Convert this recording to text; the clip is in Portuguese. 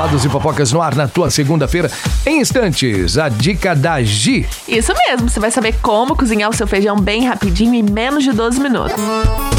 Fados e fofocas no ar na tua segunda-feira. Em instantes, a dica da Gi. Isso mesmo, você vai saber como cozinhar o seu feijão bem rapidinho em menos de 12 minutos.